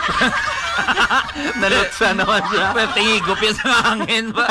Nalutsa naman siya. Pero tingigop yan sa hangin ba?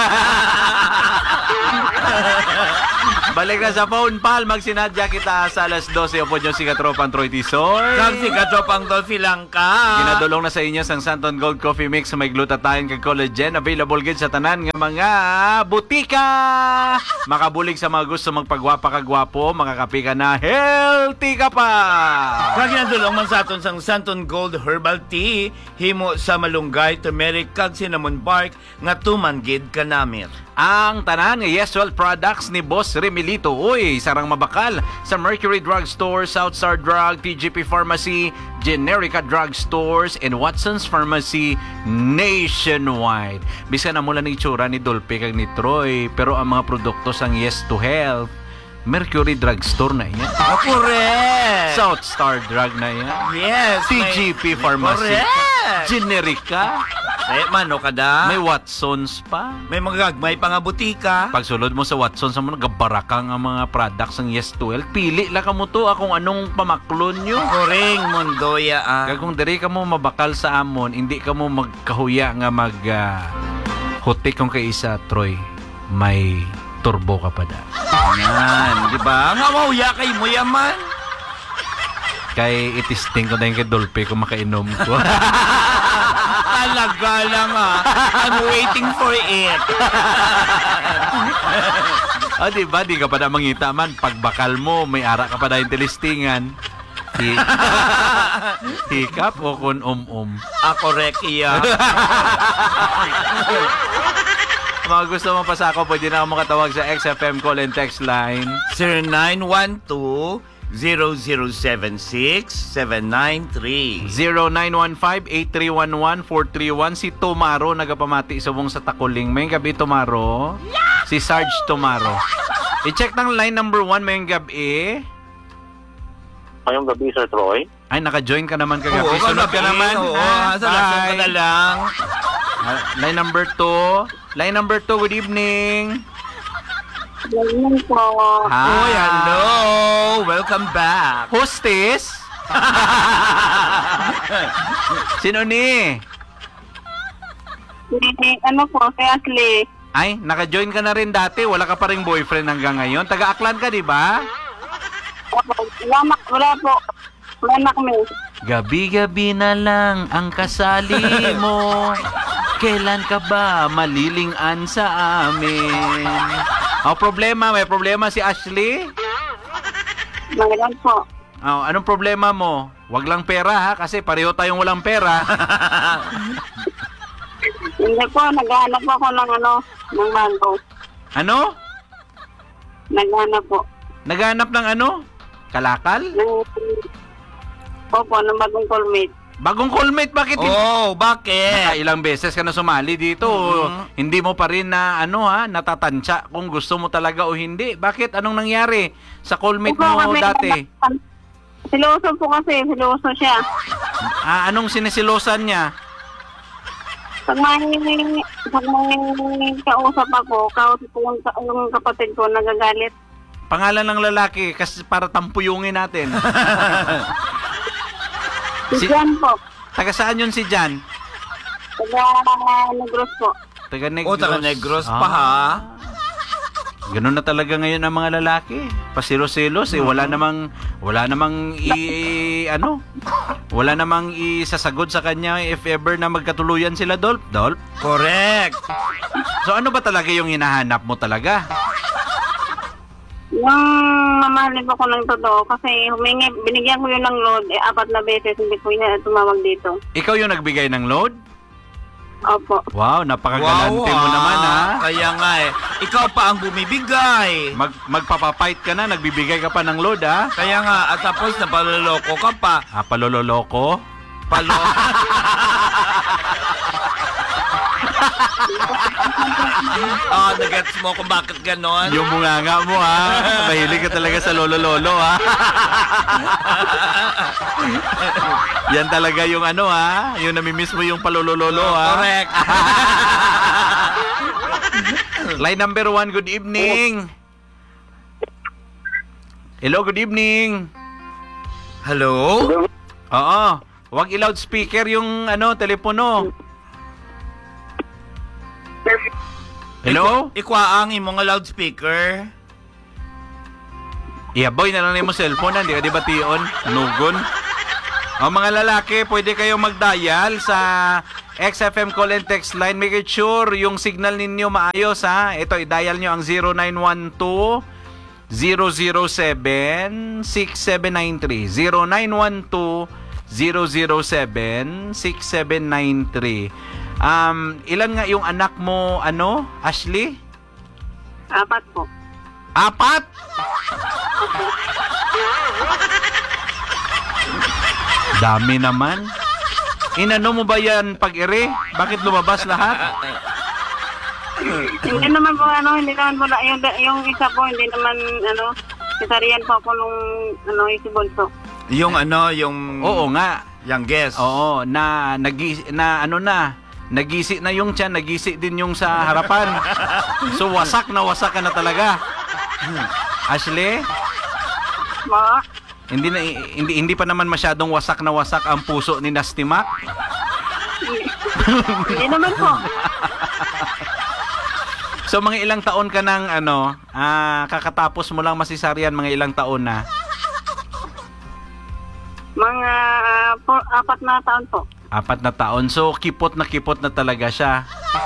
Balik na sa phone, pal. Magsinadya kita sa alas 12. Opo nyo si Katropang Troy Tisoy. Kang si Katropang Dolphy lang ka. Ginadulong na sa inyo sang Santon Gold Coffee Mix sa may glutathione kag collagen. Available gid sa tanan nga mga butika. Makabulig sa mga gusto magpagwapa kag gwapo, makakapi ka na healthy ka pa. Kang ginadulong man sa aton sang Santon Gold Herbal Tea, himo sa malunggay, turmeric kag cinnamon bark nga tumanggid ka namin. Ang tanan nga Yeswell products ni Boss Remilito. Uy, sarang mabakal sa Mercury Drug Store, Southstar Drug, TGP Pharmacy, Generica Drug Stores, and Watson's Pharmacy nationwide. Bisan na mula ni itsura ni Dolphy kag ni Troy, pero ang mga produkto sang Yes to Health, Mercury Drug Store na yan. Oh, correct! Southstar Drug na yan. Yes! TGP Pharmacy. Correct! Generica. Mano ka da? May Watson's pa. May mga gagmay pa nga butika. Pagsulod mo sa Watson's, mo gabarakang ang mga products ng Yes to Health. Pili lang ka mo to kung anong pamaklon nyo. Koring mondoya Kaya kung diri ka mo mabakal sa amon, hindi ka mo magkahuya nga hutik kung kay isa, Troy. May turbo ka pa da. Yan, di ba? Nga mahuya kay mo yaman. Kay itisting ko na yung kay Dolphy kung makainom ko. Talaga lang I'm waiting for it. Diba? Di ka pa na mangita man. Pagbakal mo, may ara ka pa na yung tilistingan. Hikap o kun Correct iya. Mga gusto mo pa sa ako, pwede na ako makatawag sa XFM call and text line 0912-0076-793 0915-8311-431. Si Tomaro nagapamati subong sa Takuling. May gabi, Tomaro. Si Sarge Tomaro. I-check ng line number 1 may gabi. Ngayong gabi, Sir Troy. Ay, naka-join ka naman kagabi. Oo, Sunod ka naman. Oo, sa Bye. ka na lang. Line number 2. Line number 2, good evening. Ganyan po. Hi. Oy, hello! Welcome back! Hostess? Sino ni? Ano po, si Ashley. Ay, naka-join ka na rin dati. Wala ka pa ring boyfriend hanggang ngayon. Taga-Aklan ka, di ba? Wala po. Wala na kami. Gabi-gabi na lang ang kasali mo. Kailan ka ba malilingan sa amin? Problema? May problema si Ashley? Magalang po. Anong problema mo? Wag lang pera ha, kasi pareho tayong walang pera. Hindi po, naghahanap po ako ng ng bago. Ano? Naghahanap po. Naghanap ng ano? Kalakal? Opo, ng bagong callmate. Bagong callmate, bakit? Bakit? Ilang beses ka na sumali dito. Hindi mo pa rin na natatansya kung gusto mo talaga o hindi. Bakit? Anong nangyari sa callmate mo dati? Siloso po kasi, siloso siya. Anong sinisilosan niya? Pag may kausap ako, kausap po yung kapatid ko, nagagalit. Pangalan ng lalaki kasi para tampuyungin natin. Si Jan po. Taga saan yun si Jan? Taga Negros po. Taga Negros. Taga Negros pa ha? Ganun na talaga ngayon ang mga lalaki. Pasilo-silos wala namang wala namang isasagod sa kanya if ever na magkatuluyan sila, Dolp. Correct. So ano ba talaga yung hinahanap mo talaga? Yung mamahalin ko ng totoo kasi binigyan ko yun ng load 4 na beses, hindi ko yun tumawag dito. Ikaw yung nagbigay ng load? Opo. Wow, napakagalante mo naman ha. Kaya nga ikaw pa ang bumibigay. Magpapapait ka na, nagbibigay ka pa ng load ha. Kaya nga, at tapos napaloloko ka pa. Palololoko? Nagets mo kung bakit ganon? Yung bunganga mo ha. Mahilig ka talaga sa lolo-lolo ha. Yan talaga yung yung namimiss mo yung palolololo ha. Correct. Line number 1, good evening. Hello, good evening. Hello? Oo. Huwag i-loudspeaker yung telepono. Hello? Ikwaang imong nga loudspeaker. Boy na lang mo cellphone, hindi ka di bation, nugon. O mga lalaki, pwede kayong mag-dial sa XFM call and text line. Make it sure yung signal ninyo maayos ha. Ito, i-dial nyo ang 0912 007 6793. 0912 007 6793. Ilan nga yung anak mo, Ashley? 4 po. 4? Dami naman. Inano mo ba yan pag-iri? Bakit lumabas lahat? Hindi naman po, hindi naman po, yung isa po, hindi naman, cesarean po ako nung, yung bunso. Yung yung Oo nga. youngest. Oo, nagisi na yung tiyan, nagisi din yung sa harapan. So wasak ka na talaga. Ashley, Ma, hindi pa naman masyadong wasak ang puso ni Nasty Mac. hindi naman po. So mga ilang taon ka nang kakatapos mo lang masisaryan, mga ilang taon na? Mga 4 na taon po. 4 na taon. So kipot na talaga siya.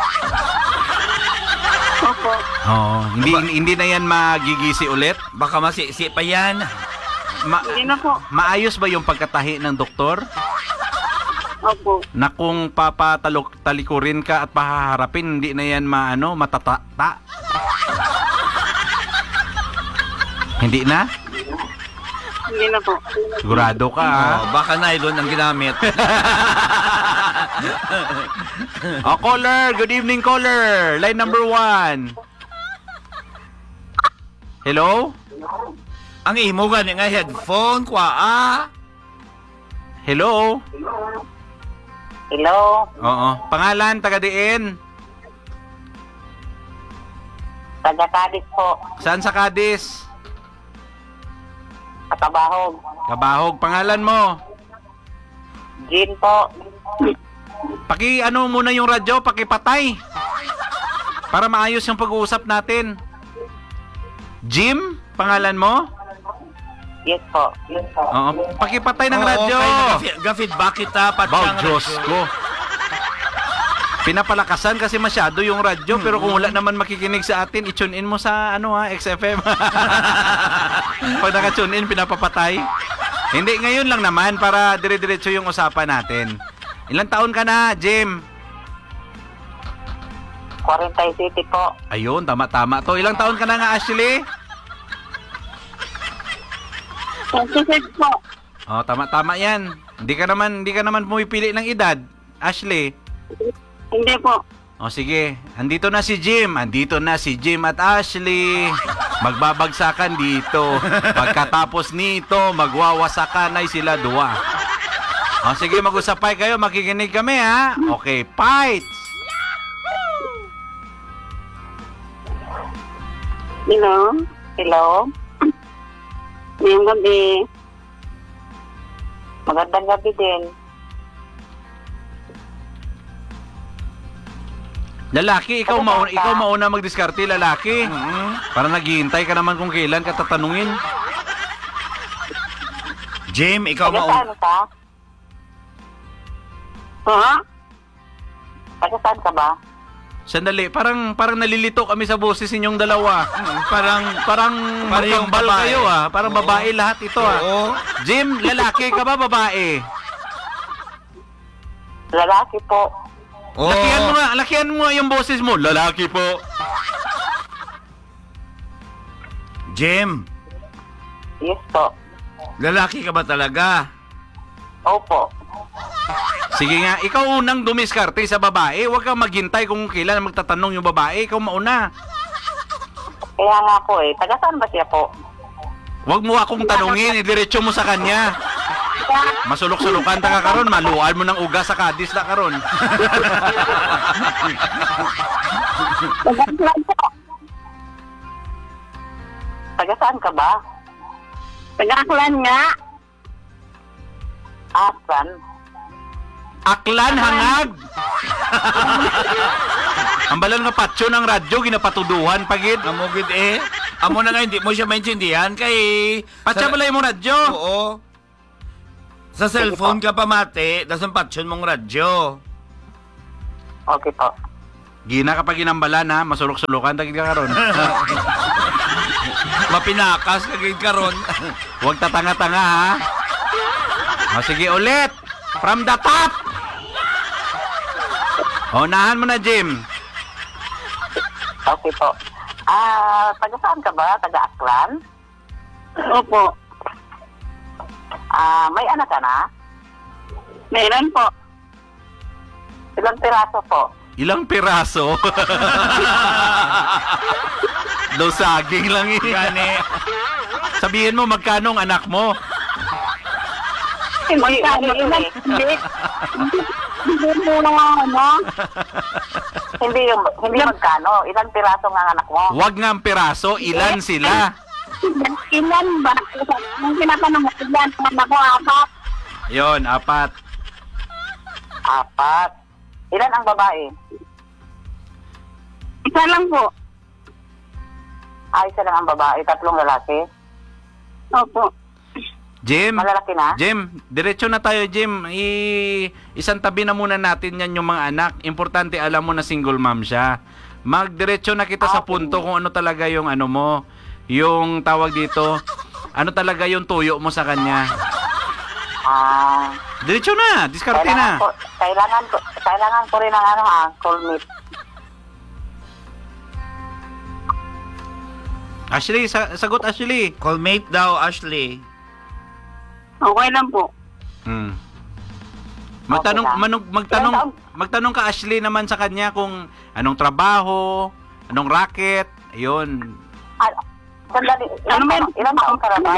Opo. Oo, hindi na yan magigisi ulit. Baka masisi pa yan. Hindi na po. Maayos ba yung pagkatahi ng doktor? Opo. Na kung papatalikurin ka at pahaharapin, hindi na yan matata. Hindi na? Hindi na po. Sigurado ka, ha? Baka nylon ang ginamit. Caller. Good evening, caller. Line number 1. Hello? Ang imo gani nga headphone kwa. Hello? Hello? Oo. Pangalan, taga-diin? Taga Cadiz po. Saan sa Cadiz? Katabahog. Kabahog. Pangalan mo? Jean po. Muna yung radyo, pakipatay. Para maayos yung pag-uusap natin. Jim? Pangalan mo? Yes po. Oo. Pakipatay ng radyo. Ga-feedback kita. Bao, Diyos ko. Pinapalakasan kasi masyado yung radyo, pero kung wala naman makikinig sa atin, i-tune in mo sa XFM. Pag naka-tune in, pinapapatay. Hindi, ngayon lang naman para dire-diretso yung usapan natin. Ilang taon ka na, Jim? 47 po. Ayun, tama-tama to. Ilang taon ka na nga, Ashley? 26 po. Oh, tama-tama yan. Hindi ka naman pumipili ng edad, Ashley. Hindi po. O sige, andito na si Jim at Ashley. Magbabagsakan dito. Pagkatapos nito, magwawasakan ay sila dua. O sige, mag-usapay kayo, makikinig kami ha. Okay, fight! Hello? Hello? Ngayong gabi. Magandang gabi din. Lalaki, ikaw mauna magdiskarte, lalaki. Para naghihintay ka naman kung kailan ka tatanungin. Jim, ikaw Taga mauna. saan ka? Ha? Taga saan ka ba? Sandali, parang nalilito kami sa boses ninyong dalawa. Parang yung magkambal babae. kayo Parang babae lahat ito Oo. Jim, lalaki ka ba, babae? Lalaki po. Oo. Lakihan mo nga yung boses mo. Lalaki po. Jim, Yes po. lalaki ka ba talaga? Opo. Sige nga, ikaw unang dumiskarte sa babae. Huwag kang maghintay kung kailan magtatanong yung babae. Ikaw mauna. Kaya nga po taga saan ba siya po? Huwag mo akong tanungin. Idiretso mo sa kanya. Masulok-sulukan ta ka karon, maluan mo ng uga sa Cadiz na karon. Taga-plan po. Taga saan ka ba? Taga-plan nga. Asan? Aklan hangag. Ambalan nga patso ng radyo ginapatuduhan pagid. Amo gid amo na nga hindi mo siya maintindihan kay Patsa balay mo radyo. Oo. Sa cellphone ka pa mate, dasang patson mong radyo. Okay po. Gina kapag ginambalan ha, masulok-sulukan tagid ka karon. Mapinakas kagid karon. Huwag tatanga-tanga ha. O sige ulit. From the top. Unahan mo na, Jim. Okay po. Taga saan ka ba? Taga Aklan? Opo. May anak ka na? Meron po. Ilang piraso po? Ilang piraso? Daw saging lang eh. Gani. Sabihin mo magkano ang anak mo? Hindi magkano. Ilang piraso nga ang anak mo? Huwag nga ang piraso, ilan sila? Ilan ba? Yung tinatanong mo, ilan? Ako, apat. Yon, 4. 4. Ilan ang babae? Isa lang po. Isa lang ang babae. 3 lalaki. Opo. Jim, Malalaki na? Jim, diretso na tayo, Jim. Isang tabi na muna natin yan yung mga anak. Importante, alam mo na single mom siya. Magdiretso na kita sa punto kung ano talaga yung ano mo, yung tawag dito, ano talaga yung tuyo mo sa kanya. Diretso na, diskarte na. Kailangan ko rin ng soulmate. Ashley, sagot Ashley. Callmate daw, Ashley. Okay lang po. Magtanong ka Ashley naman sa kanya kung anong trabaho, anong racket, ayun. Sandali, ilan taong ka na ba?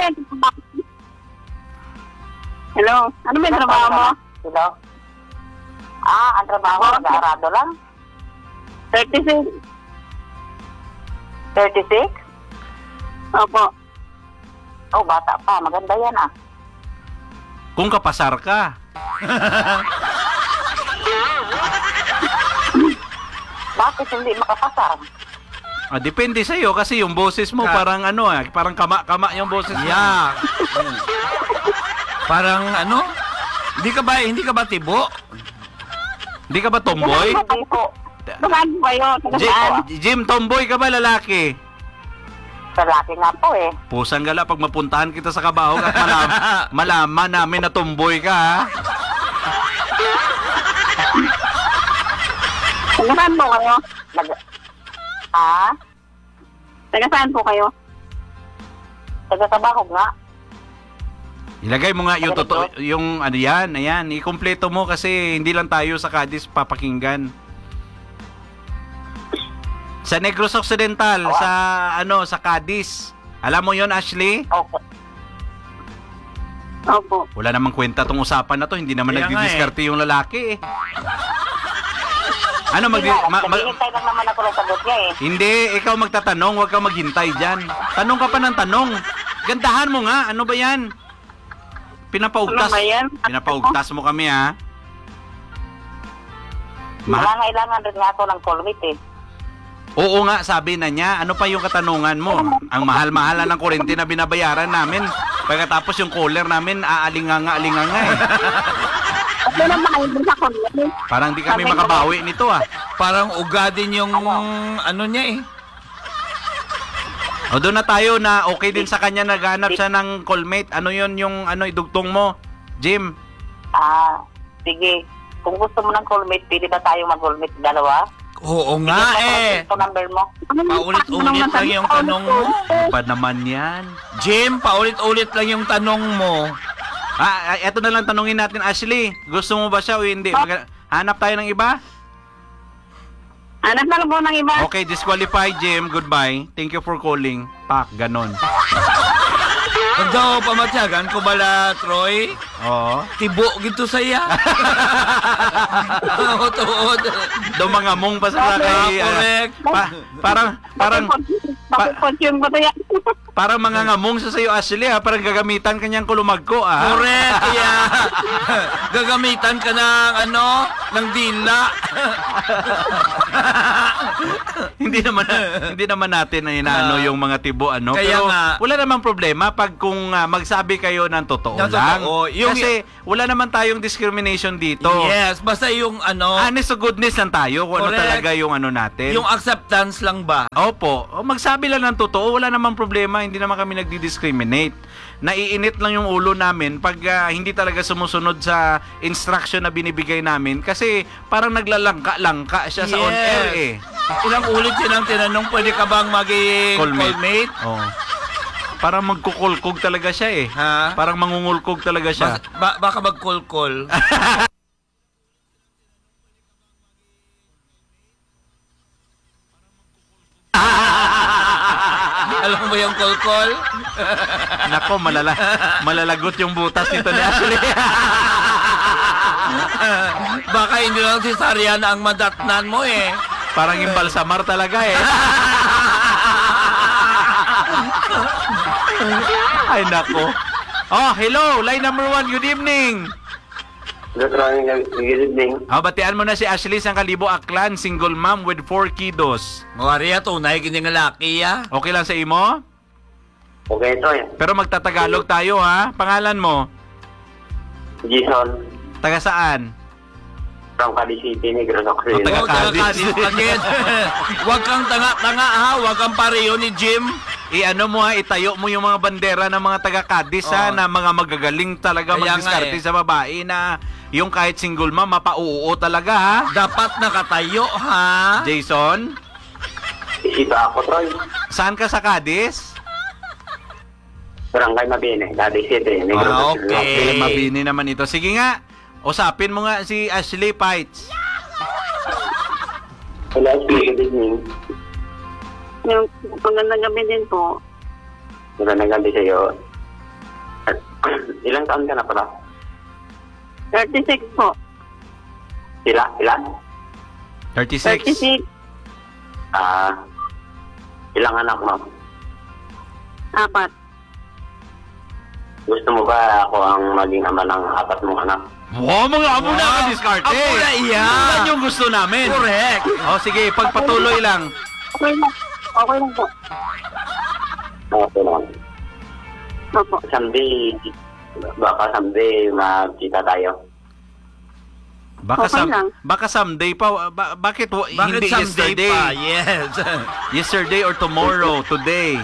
Hello? Ano ba yung trabaho mo? Hello? Ang trabaho, nag-aarado lang? 36. 36? Opo. Oh, bata pa. Maganda yan Kung kapasar ka. Bakit hindi makapasar? Depende sa iyo kasi yung boses mo parang parang kama-kama yung boses mo. Yeah. Parang hindi ka ba tibo? Hindi ka ba tomboy? Hindi po. Saan po kayo? Jim, tomboy ka ba lalaki? Lalaki nga po Pusang gala pag mapuntahan kita sa Kabaog at malaman namin na tomboy ka ha. Taga saan po kayo? Taga saan po kayo? Taga-Tabahog nga. Ilagay mo nga yung ayan, ikumpleto mo kasi hindi lang tayo sa Cadiz papakinggan. Sa Negros Occidental, sa Cadiz. Alam mo yon Ashley? Opo. Wala namang kwenta tong usapan na to, hindi naman nagdidiskarte yung lalaki Maghihintay lang naman ako ng sagot niya Hindi, ikaw magtatanong, huwag kang maghintay dyan. Tanong ka pa ng tanong. Gandahan mo nga, ano ba yan? Pinapaugtas. Ano ba yan? Pinapaugtas mo kami ha. Kailangan rin nga ako ng soulmate Oo nga, sabi na niya. Ano pa yung katanungan mo? Ang mahal-mahal ng kuryente na binabayaran namin. Pagkatapos yung caller namin, aalinganga Ano na ba kayo sa kuryente? Parang di kami makabawi nito Parang ugadin yung niya O doon na tayo na okay din sa kanya naghanap siya ng callmate. Ano yun yung idugtong mo, Jim? Sige. Kung gusto mo ng callmate, pwede ba tayo mag-callmate dalawa? Oo nga Ito number mo. Paulit-ulit lang yung tanong mo. Ano ba naman yan? Jim, paulit-ulit lang yung tanong mo. Eto na lang tanungin natin, Ashley. Gusto mo ba siya o hindi? Hanap tayo ng iba? Hanap na po ng iba. Okay, disqualified, Jim. Goodbye. Thank you for calling. Pak, ganon. Daw pamatyagan ko bala, Troy? Oo. Tibo gito saya. Tuod. Dumangamong pa sa kay Correct. parang Bakit ko to yan? parang mangangamong sa sayo Ashley ha, parang gagamitan kanyang kulumagko ah. Correct, yeah. Gagamitan ka ng dila. hindi naman natin na inaano yung mga tibo ano, Kaya pero nga. wala namang problema pag kung magsabi kayo ng totoo Ng lang. totoo. Kasi wala naman tayong discrimination dito. Yes, basta yung Honest to goodness lang tayo kung ano Correct. talaga yung ano natin. yung acceptance lang ba? Opo, magsabi lang ng totoo, wala namang problema, hindi naman kami nagdi-discriminate. Naiinit lang yung ulo namin pag hindi talaga sumusunod sa instruction na binibigay namin kasi parang naglalangka-langka siya sa on-air eh. Ilang ulit silang tinanong, pwede ka bang maging callmate? Oo. Parang magkukulkog talaga siya eh. Ha? Parang mangungulkog talaga siya. Baka mag-call. Alam mo yung call? Nako, malalagot yung butas nito ni Ashley. Baka hindi lang si Sariana ang madatnan mo eh. Parang yung balsamar talaga eh. Ay, nako. Oh, hello. Line number 1. Good evening. Good evening. Batian mo na si Ashley sang Kalibo Aklan, single mom with 4 kiddos. Maria, tunay kini nga laki ya. Okay lang sa imo? Okay, ito eh. Pero magtatagalog tayo ha. Pangalan mo? Jason, Taga saan? from Cali City, Negros Occidental. taga- Oo, taga Cadiz. Cadiz again. Huwag kang tanga-tanga ha. Huwag kang pareho ni Jim. I-ano mo ha, itayo mo yung mga bandera ng mga taga Cadiz ha, Oo. na mga magagaling talaga Kaya magdiskarte nga eh. sa babae na yung kahit single mom, mapauo talaga ha. Dapat nakatayo ha. Jason, Isipa ako, Troy. saan ka sa Cadiz? Barangay Mabini, Cali City, Negros Ah, Occidental. okay. Mabini naman ito. Sige nga, usapin mo nga si Ashley Pites. Hello, good evening. Yung magandang gabi din po. Magandang gabi sa iyo. Ilang taon ka na pala? 36 po. Ilan? 36. 36. Ilang anak mo? 4. Gusto mo ba ako ang maging ama ng 4 mong anak? Wow, mga amo na Wow. ka diskarte. Amo na iya. Yan yung gusto namin. Correct. O sige, pagpatuloy lang. Okay lang. Okay lang po. Okay naman. Opo. Baka someday magkita tayo. Okay lang. Baka someday pa. Bakit Bakit hindi someday yesterday? pa? Yes. Yesterday or tomorrow, today.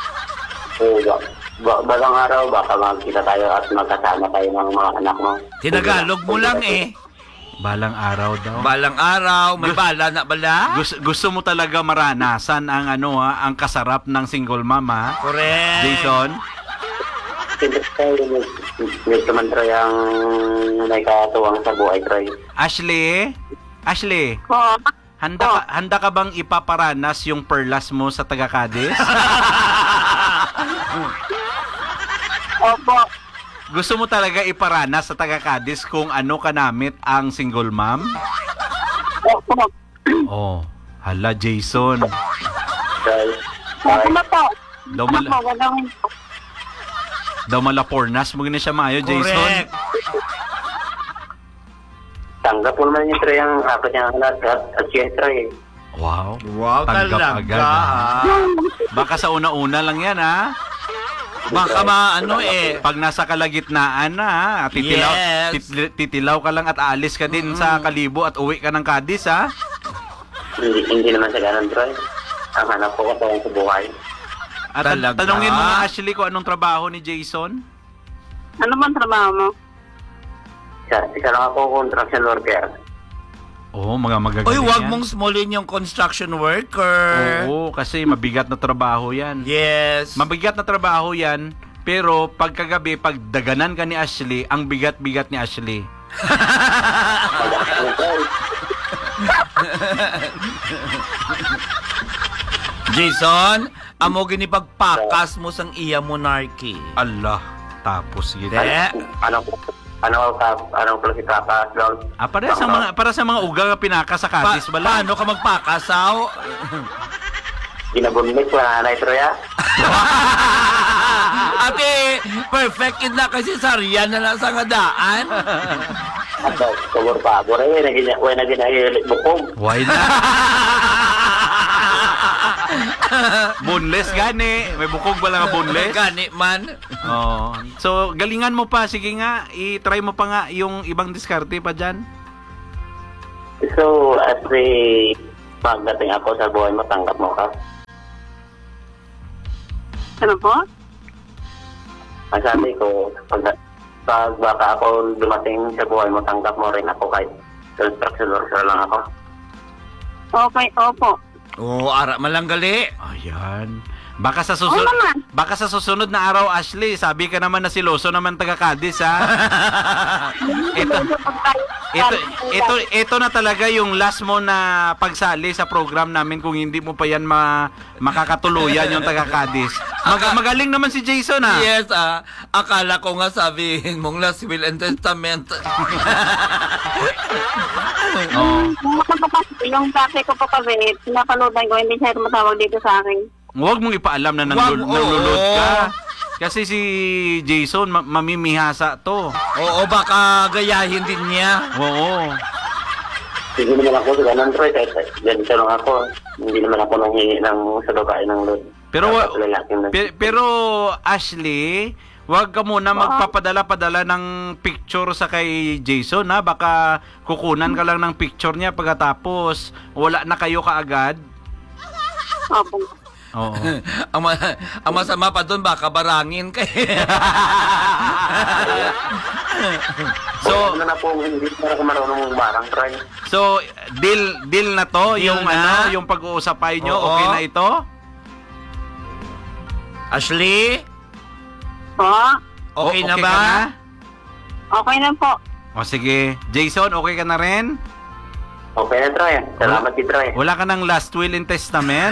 Balang araw, baka magkita tayo at magkasama tayo ng mga anak mo. Tinagalog mo lang eh. Balang araw daw. Balang araw, may bala na bala. Gusto mo talaga maranasan ang ang kasarap ng single mama, Correct. Jason? Hindi tayo medyo man Troy ang may katuwang sa buhay, Troy. Ashley, Po. handa ka bang ipaparanas yung perlas mo sa taga Cadiz? Opo. Gusto mo talaga iparanas sa taga Cadiz kung ano kanamit ang single mom? Opo. Oh, hala Jason. Troy, Opo na po. Daw Opo, mala, gagawin po. daw malapornas mo gina siya maayo, Jason. Correct. tanggap mo naman yung Troy ang apat niyang anak at siya, Troy. Wow. Wow, Tanggap talaga. agad, ha? Baka sa una-una lang yan ha. Baka Pag nasa kalagitnaan na ha, titilaw, Yes. titilaw ka lang at aalis ka din sa Kalibo at uwi ka ng Cadiz ha. Hindi naman sa ganun, Troy. Ang hanap ko katuwang sa buhay. At Talaga? tanungin mo nga Ashley kung anong trabaho ni Jason. Ano man trabaho mo? Isa lang ako construction worker. Oo, mga magagaling Uy, wag yan. mong smallin yung construction worker. Oo, kasi mabigat na trabaho yan. Yes. Mabigat na trabaho yan, pero pagkagabi, pag daganan ka ni Ashley, ang bigat-bigat ni Ashley. Ano, Troy? Jason, amo ginipagpakas mo sang iya monarchy. Allah, tapos yun. Eh. Ano po? Anong klase tapas doon? Para sa mga uga nga pinaka sa kadis bala. Paano ka magpakasaw? Ginabunmit, wala na ito ya. Ate, perfect na kasi sariyan na lang sa ngadaan. At pabor-pabor eh, naginahilit bukong. Why na? Boneless gani. May bukog ba lang nga boneless? Gani man. Oh. So, galingan mo pa. Sige nga, i-try mo pa nga yung ibang diskarte pa dyan. So, at pagdating ako sa buhay mo, tanggap mo ka. Ano po? Ang sabi ko, pag baka ako dumating sa buhay mo, tanggap mo rin ako kahit construction worker lang ako. Okay, opo. Oo, ara malanggali. Ayan. Baka sa Oo naman. susunod na araw, Ashley, sabi ka naman na si Loso naman taga-Cadiz, ha? Ito na talaga yung last mo na pagsali sa program namin kung hindi mo pa yan makakatuluyan yung taga-Cadiz. Magaling naman si Jason, ha? Yes, akala ko nga sabihin mong last will and testament. Oh. Yung dati ko pa kasi, pinapanodan ko, hindi siya tumatawag dito sa akin. Huwag mong ipaalam na nanglulod ka. Kasi si Jason, mamimihasa to. Oo, baka gayahin din niya. Oo. Hindi naman ako sa ganun, Troy, kahit ganito lang ako. Hindi naman ako nanghingi ng salukain ng load. Pero Ashley, wag ka muna magpapadala-padala ng picture sa kay Jason, ha? Baka kukunan ka lang ng picture niya pagkatapos wala na kayo kaagad. Opo. Oo. ang masama pa doon, baka barangin kay. So, ano na po, hindi na ako marunong barang, Troy. So, deal na to, Deal yung na? yung pag-uusapay nyo, Oo. okay na ito? Ashley, Po? okay na ka ba? Okay na po. O sige. Jason, okay ka na rin? Okay na, Troy. Salamat si Troy. Wala ka ng last will and testament?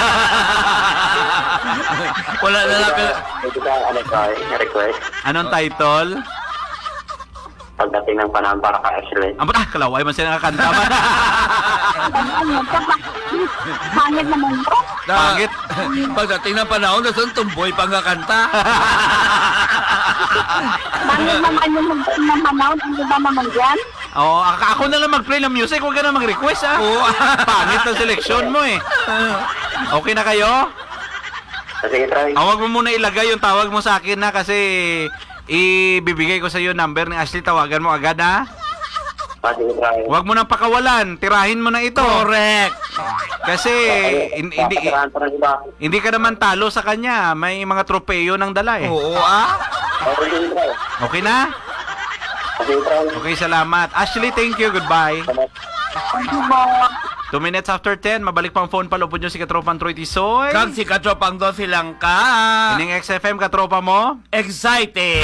Wala na lang. Ito ka, Troy, request. Anong title? Pagdating ng panahon para ka, Ashley. Kalaway man sila nakakanta man. Hangit naman po. Pangit. Pagdating ng panahon, nasan tumboy pang kanta? Hangit naman yung manawd. Hindi ba naman dyan? Oo, ako na lang mag-play ng music, huwag ka na mag-request, ha? Oo. Pangit ang seleksyon mo, eh. Okay na kayo? Sige, Troy. Huwag mo muna ilagay yung tawag mo sa akin, na kasi ibibigay ko sa iyo number ni Ashley, tawagan mo agad, ha? Sige, Troy. Huwag mo nang pakawalan, tirahin mo na ito. Correct. Kasi hindi ka naman talo sa kanya, may mga tropeyo ng dala, eh. Oo, Okay, sige, Troy. Okay na? Okay, Troy. Okay, salamat. Ashley, thank you, goodbye. Thank you po. 2 minutes after 10, mabalik pang phone, palupod nyo si Katropang Troy Tisoy. Kang si Katropang Do silang ka. Ining XFM, Katropa mo. Excited.